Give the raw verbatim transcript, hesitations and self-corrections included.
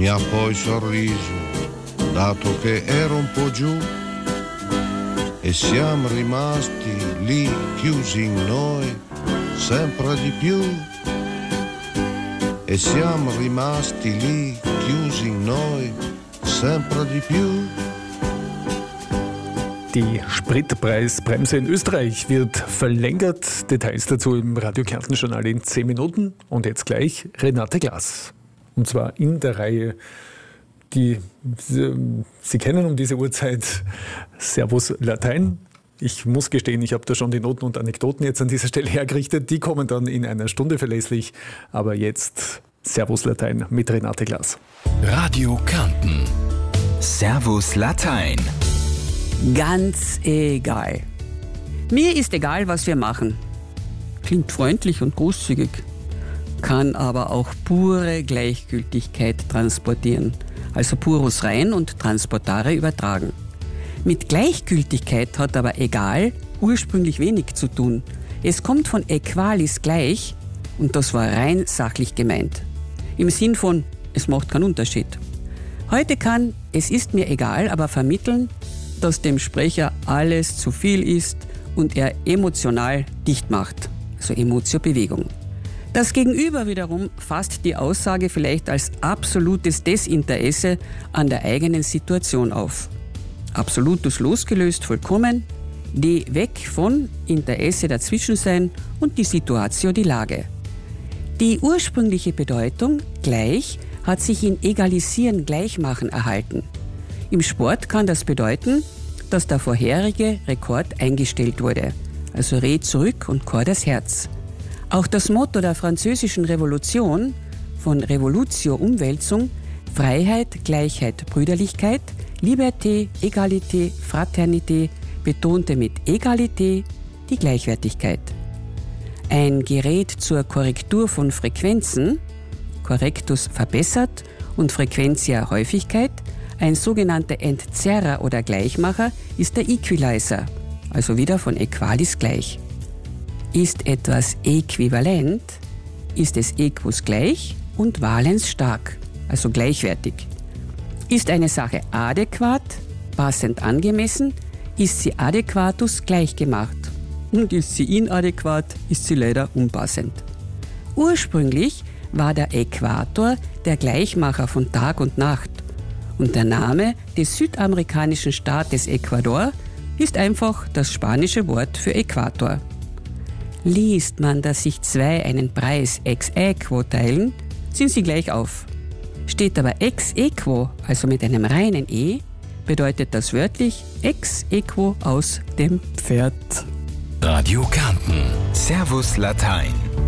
mi ha poi sorriso, dato che ero un po' giù, e siamo rimasti lì chiusi in noi, sempre di più. E siamo rimasti lì chiusi in noi, sempre di più. Die Spritpreisbremse in Österreich wird verlängert. Details dazu im Radio Kärnten Journal in zehn Minuten. Und jetzt gleich Renate Glas. Und zwar in der Reihe, die Sie, Sie kennen um diese Uhrzeit, Servus Latein. Ich muss gestehen, ich habe da schon die Noten und Anekdoten jetzt an dieser Stelle hergerichtet. Die kommen dann in einer Stunde verlässlich. Aber jetzt Servus Latein mit Renate Glas. Radio Kärnten. Servus Latein. Ganz egal. Mir ist egal, was wir machen. Klingt freundlich und großzügig, kann aber auch pure Gleichgültigkeit transportieren. Also purus rein und transportare übertragen. Mit Gleichgültigkeit hat aber egal ursprünglich wenig zu tun. Es kommt von equalis gleich und das war rein sachlich gemeint. Im Sinn von, es macht keinen Unterschied. Heute kann es ist mir egal, aber vermitteln, dass dem Sprecher alles zu viel ist und er emotional dicht macht, also Emotio-Bewegung. Das Gegenüber wiederum fasst die Aussage vielleicht als absolutes Desinteresse an der eigenen Situation auf. Absolutus losgelöst, vollkommen, die weg von Interesse dazwischen sein und die Situatio, die Lage. Die ursprüngliche Bedeutung, gleich, hat sich in egalisieren, gleichmachen erhalten. Im Sport kann das bedeuten, dass der vorherige Rekord eingestellt wurde, also Reh zurück und Chor das Herz. Auch das Motto der französischen Revolution, von Revolutio Umwälzung, Freiheit, Gleichheit, Brüderlichkeit, Liberté, Egalité, Fraternité, betonte mit Egalité die Gleichwertigkeit. Ein Gerät zur Korrektur von Frequenzen, Correctus verbessert und Frequentia Häufigkeit, ein sogenannter Entzerrer oder Gleichmacher ist der Equalizer, also wieder von Equalis gleich. Ist etwas äquivalent, ist es equus gleich und valens stark, also gleichwertig. Ist eine Sache adäquat, passend angemessen, ist sie adäquatus gleichgemacht. Und ist sie inadäquat, ist sie leider unpassend. Ursprünglich war der Äquator der Gleichmacher von Tag und Nacht. Und der Name des südamerikanischen Staates Ecuador ist einfach das spanische Wort für Äquator. Liest man, dass sich zwei einen Preis ex aequo teilen, sind sie gleich auf. Steht aber ex aequo, also mit einem reinen E, bedeutet das wörtlich ex aequo aus dem Pferd. Radio Kärnten. Servus Latein.